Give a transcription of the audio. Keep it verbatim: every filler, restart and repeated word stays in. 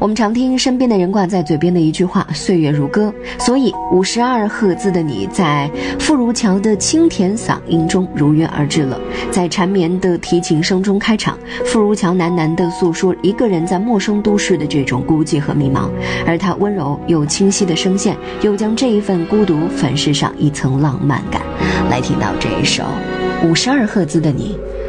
我们常听身边的人挂在嘴边的一句话，岁月如歌，所以五十二赫兹的你在傅如桥的清甜嗓音中如约而至了。在缠绵的提琴声中开场，傅如桥喃喃地诉说一个人在陌生都市的这种孤寂和迷茫，而他温柔又清晰的声线又将这一份孤独粉饰上一层浪漫感。来听到这一首五十二赫兹的你，